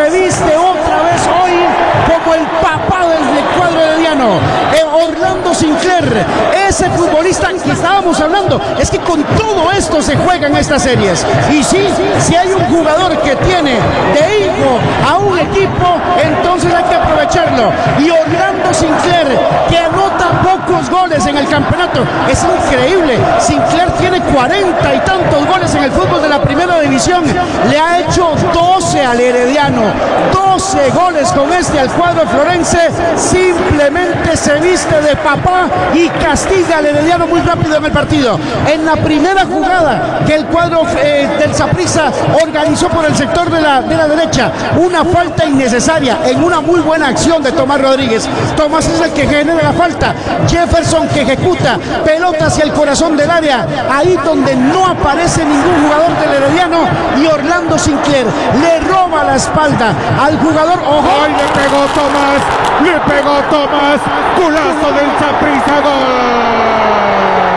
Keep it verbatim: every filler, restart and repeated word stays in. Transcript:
se viste otra vez hoy como el papá del cuadro herediano, eh, Orlando Sinclair, ese futbolista que estábamos hablando. Es que con todo esto se juegan estas series, y sí, si hay un jugador que tiene de hijo a un equipo, entonces hay que aprovecharlo. Y Orlando Sinclair, que anota pocos goles en el campeonato, es increíble. Sinclair tiene cuarenta y tantos goles en el fútbol de la primera división, le ha hecho doce al herediano, doce goles con este al cuadro florense. Simplemente se viste de papá y castiga al herediano muy rápido en el partido. En la primera jugada que el cuadro eh, del Saprissa organizó por el sector de la, de la derecha, una falta innecesaria en una muy buena acción de Tomás Rodríguez. Tomás es el que genera la falta, Jefferson que ejecuta, pelota hacia el corazón del área, ahí donde no aparece ningún jugador del herediano, y Orlando Sinclair le roba la espalda al jugador. ¡Ojo! ¡Ay, le pegó Tomás! ¡Le pegó Tomás! ¡Golazo del Saprissa! ¡Gol!